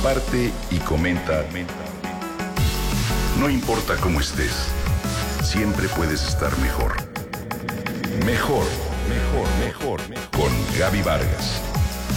comparte y comenta. No importa cómo estés, siempre puedes estar mejor. Mejor, mejor, mejor, mejor. Con Gaby Vargas.